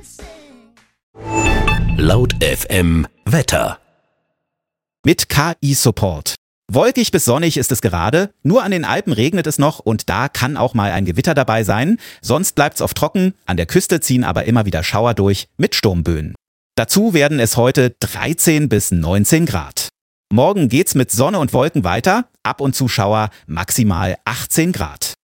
Laut FM Wetter. Mit KI-Support. Wolkig bis sonnig ist es gerade, nur an den Alpen regnet es noch und da kann auch mal ein Gewitter dabei sein. Sonst bleibt's oft trocken, an der Küste ziehen aber immer wieder Schauer durch mit Sturmböen. Dazu werden es heute 13 bis 19 Grad. Morgen geht's mit Sonne und Wolken weiter, ab und zu Schauer, maximal 18 Grad.